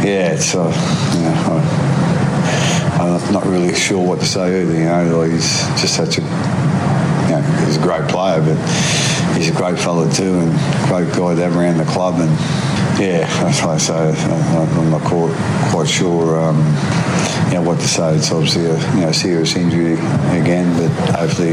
Yeah, it's I'm not really sure what to say either. Like, he's just such a, he's a great player, but he's a great fella too, and great guy to have around the club. And that's why I say I'm not quite sure what to say. It's obviously a serious injury again, but hopefully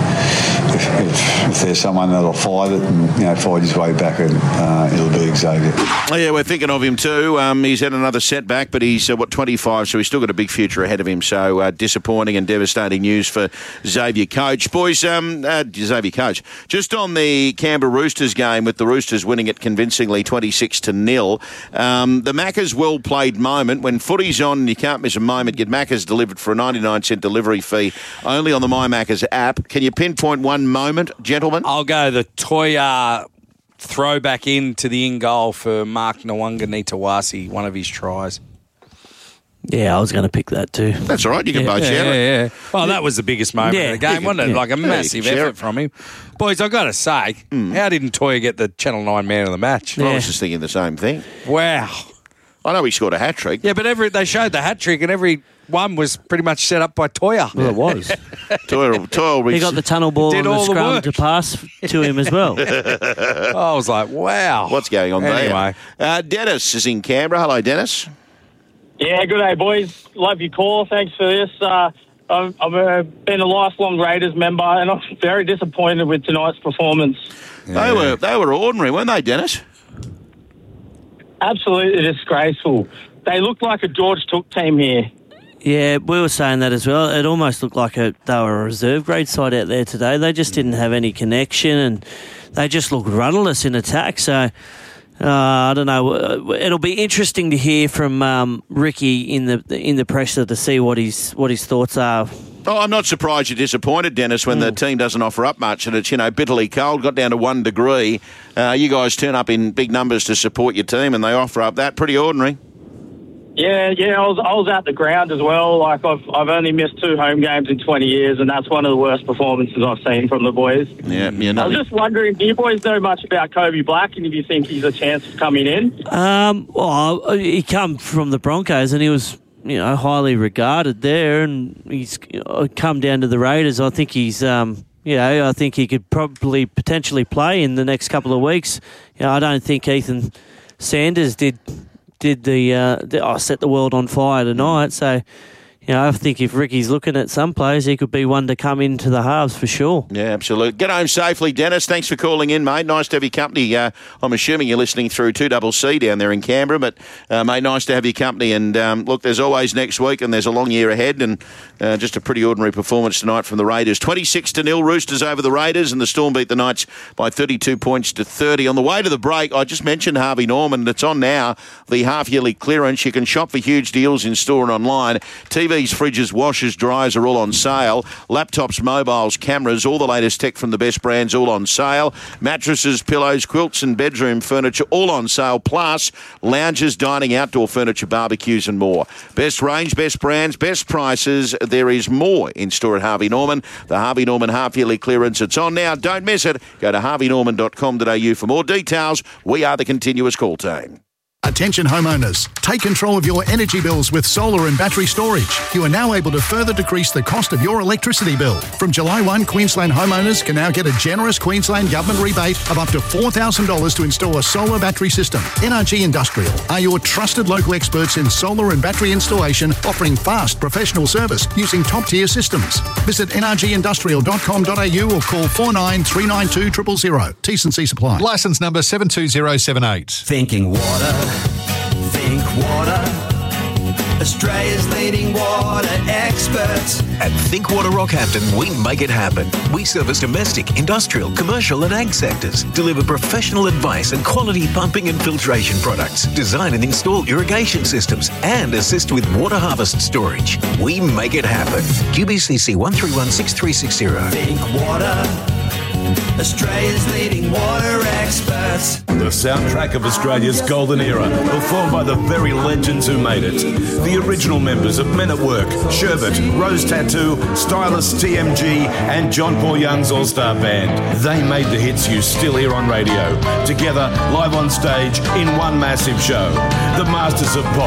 if there's someone that'll fight it and fight his way back, it'll be Xavier. Yeah, we're thinking of him too. He's had another setback, but he's 25, so he's still got a big future ahead of him. So disappointing and devastating news for Xavier Coach. Boys, Xavier Coach, just on the Canberra Roosters game with the Roosters winning it convincingly 26-0. The Macca's well played moment. When footy's on, you can't miss a moment. Get Macca's delivered for a 99-cent delivery fee only on the My Macca's app. Can you pinpoint one moment, gentlemen? I'll go the Toya throwback into the in-goal for Mark Nwanganitawasi, one of his tries. Yeah, I was going to pick that too. That's all right. You can both share it. Yeah. Well, that was the biggest moment of the game, wasn't it? Like a massive effort from him. Boys, I've got to say, how didn't Toya get the Channel 9 man of the match? I was just thinking the same thing. Wow. I know he scored a hat-trick. Yeah, but they showed the hat-trick and every one was pretty much set up by Toya. Well, it was. Toya he got the tunnel ball on the scrum to pass to him as well. I was like, wow. What's going on anyway. there? Dennis is in Canberra. Hello, Dennis. Yeah, good day, boys. Love your call. Thanks for this. I've been a lifelong Raiders member, and I'm very disappointed with tonight's performance. Yeah. They were ordinary, weren't they, Dennis? Absolutely disgraceful. They looked like a George Took team here. Yeah, we were saying that as well. It almost looked like they were a reserve grade side out there today. They just didn't have any connection, and they just looked rudderless in attack. So I don't know. It'll be interesting to hear from Ricky in the presser to see what his thoughts are. Oh, I'm not surprised you're disappointed, Dennis, when the team doesn't offer up much and it's, bitterly cold, got down to 1 degree. You guys turn up in big numbers to support your team and they offer up that. Pretty ordinary. Yeah, I was at the ground as well. Like I've only missed 2 home games in 20 years, and that's one of the worst performances I've seen from the boys. Yeah. I was just wondering, do you boys know much about Kobe Black, and if you think he's a chance of coming in? Well, he come from the Broncos, and he was highly regarded there, and he's come down to the Raiders. I think he's I think he could probably potentially play in the next couple of weeks. I don't think Ethan Sanders did set the world on fire tonight. So, I think if Ricky's looking at some players, he could be one to come into the halves for sure. Yeah, absolutely. Get home safely, Dennis. Thanks for calling in, mate. Nice to have your company. I'm assuming you're listening through 2CC down there in Canberra, but, mate, nice to have your company. And, look, there's always next week and there's a long year ahead, and just a pretty ordinary performance tonight from the Raiders. 26-0, Roosters over the Raiders, and the Storm beat the Knights by 32 points to 30. On the way to the break, I just mentioned Harvey Norman. It's on now, the half-yearly clearance. You can shop for huge deals in store and online. TVs, fridges, washers, dryers are all on sale. Laptops, mobiles, cameras, all the latest tech from the best brands, all on sale. Mattresses, pillows, quilts and bedroom furniture, all on sale. Plus, lounges, dining, outdoor furniture, barbecues and more. Best range, best brands, best prices. There is more in store at Harvey Norman. The Harvey Norman half-yearly clearance. It's on now. Don't miss it. Go to harveynorman.com.au for more details. We are the Continuous Call team. Attention homeowners, take control of your energy bills with solar and battery storage. You are now able to further decrease the cost of your electricity bill. From July 1, Queensland homeowners can now get a generous Queensland government rebate of up to $4,000 to install a solar battery system. NRG Industrial are your trusted local experts in solar and battery installation, offering fast professional service using top-tier systems. Visit nrgindustrial.com.au or call 49 392 000. T&C supply. Licence number 72078. Thinking water. Think Water, Australia's leading water experts. At Think Water Rockhampton, we make it happen. We service domestic, industrial, commercial and ag sectors, deliver professional advice and quality pumping and filtration products, design and install irrigation systems, and assist with water harvest storage. We make it happen. QBCC 1316360. Think Water, Australia's leading water experts. The soundtrack of Australia's golden era, performed by the very legends who made it. The original members of Men at Work, Sherbet, Rose Tattoo, Stylist TMG, and John Paul Young's All-Star Band. They made the hits you still hear on radio. Together, live on stage, in one massive show. The Masters of Pop.